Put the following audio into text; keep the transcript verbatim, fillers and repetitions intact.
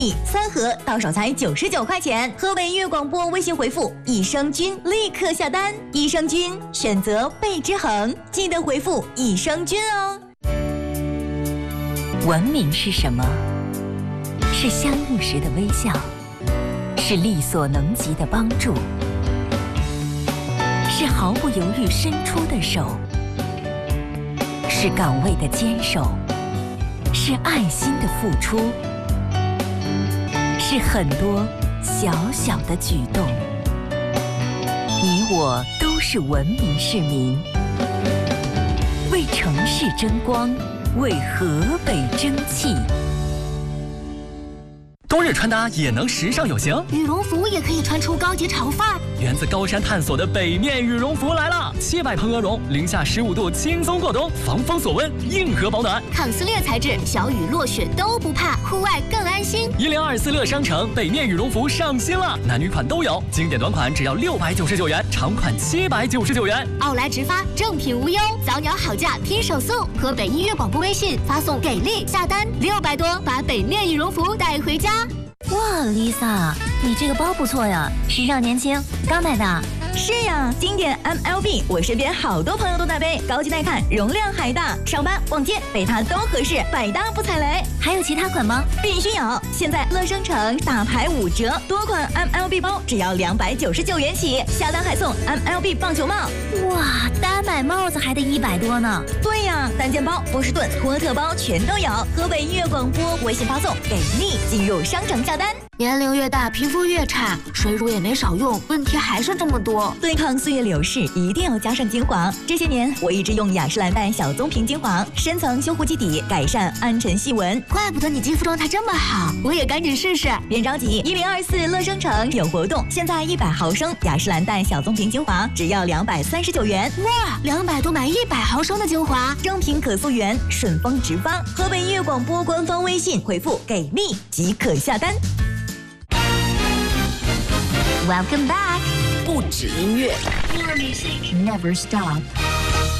三盒到手才九十九块钱。河北音乐广播微信回复益生菌立刻下单，益生菌选择倍之恒，记得回复益生菌哦。 文明是什么？是相遇时的微笑，是力所能及的帮助，是毫不犹豫伸出的手，是岗位的坚守，是爱心的付出，是很多小小的举动。你我都是文明市民，为城市争光，为河北争气。 冬日穿搭也能时尚有型， 羽绒服也可以穿出高级潮范儿。 源自高山探索的北面羽绒服来了，七百蓬鹅绒，零下十五度轻松过冬，防风锁温，硬核保暖， 抗撕裂材质，小雨落雪都不怕，户外更安心。 一零二四乐商城北面羽绒服上新了，男女款都有，经典短款只要六百九十九元，长款七百九十九元。 奥莱直发，正品无忧，早鸟好价拼手速。河北音乐广播微信发送给力下单六百多，把北面羽绒服带回家。 哇 ，Lisa， 你这个包不错呀，时尚年轻，刚买的。 是呀，经典 M L B， 我身边好多朋友都在背，高级耐看，容量还大，上班逛街背它都合适，百搭不踩雷。 还有其他款吗？ 必须有！现在乐商城大牌五折，多款 M L B 包只要两百九十九元起，下单还送 M L B 棒球帽。 哇，单买帽子还得一百多呢。 对呀，单肩包、波士顿、托特包全都有。河北音乐广播微信发送给力，进入商城下单。 年龄越大，皮肤越差，水乳也没少用，问题还是这么多。 对抗岁月流逝，一定要加上精华。这些年，我一直用雅诗兰黛小棕瓶精华，深层修护基底，改善暗沉细纹。 怪不得你肌肤状态这么好，我也赶紧试试。 别着急，一零二四乐商城有活动，现在一百毫升雅诗兰黛小棕瓶精华只要两百三十九元。 哇，两百多买一百毫升的精华， 正品可溯源，顺丰直发。河北音乐广播官方微信回复给力即可下单。 Welcome back， 不止音乐 ，More music never stop。